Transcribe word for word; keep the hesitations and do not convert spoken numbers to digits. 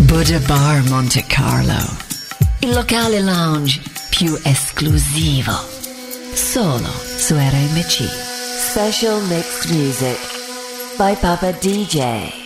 Buddha Bar Monte Carlo, il locale lounge più esclusivo, solo su R M C. Special mixed music by Papa D J.